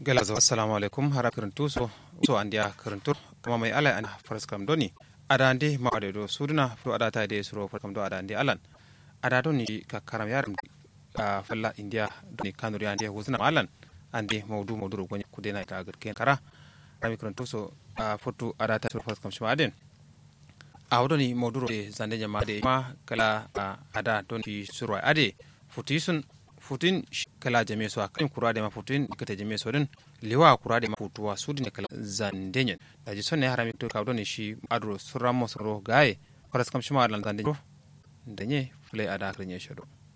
Galazo assalamu alaikum hara karantu so andiya karantur kuma mai ala an faraskam doni adande ma ado suduna fro adata de suro farkam do adande alan adado ni ka karam yar falla india doni kanuri ande husna alan ande mawdu gonye kudena ka garken kara rami karantu so fotu adata suro farkam shmaden awdoni mawdu de zande jama de ma kala ada doni suro ade futisun futin kala jame so akan kura da mafutin kata jame so din liwa kura da mafutuwa su din kala zandenyen da ji sonne harami to kawdo ne shi adro suramo soro gaye faras kam shima adan zandenyo danye fulai ada krenye shodo